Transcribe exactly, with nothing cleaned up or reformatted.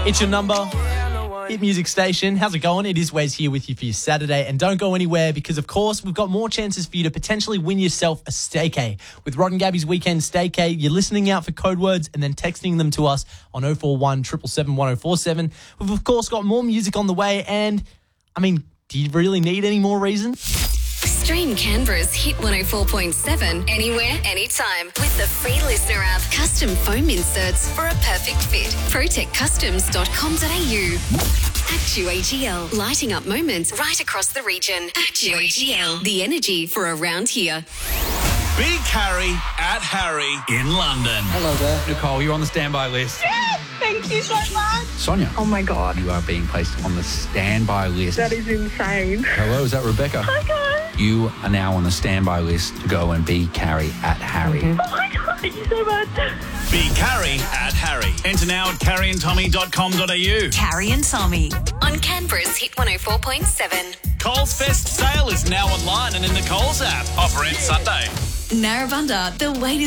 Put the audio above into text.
It's your number. Hit Music Station. How's it going? It is Wes here with you for your Saturday. And don't go anywhere because, of course, we've got more chances for you to potentially win yourself a staycay. With Rod and Gabby's Weekend Staycay, you're listening out for code words and then texting them to us on oh four one, seven seven seven, one oh four seven. We've, of course, got more music on the way. And, I mean, do you really need any more reason? Stream Canberra's Hit one oh four point seven anywhere, anytime with the free listener app. Custom foam inserts for a perfect fit. protect customs dot com dot a u. Actu A G L, lighting up moments right across the region. Actu A G L, the energy for around here. Big Harry at Harry in London. Hello there. Nicole, you're on the standby list. Yes, thank you so much. Sonia. Oh my God. You are being placed on the standby list. That is insane. Hello, is that Rebecca? Hi guys. You are now on the standby list to go and be Carrie at Harry. Oh my God, thank you so much. Big Harry at Harry. Enter now at carrie and tommy dot com dot a u. Carrie and Tommy on Canberra's Hit one oh four point seven. Coles Fest sale is now online and in the Coles app. Offer ends Sunday. Narrabundah, the wait is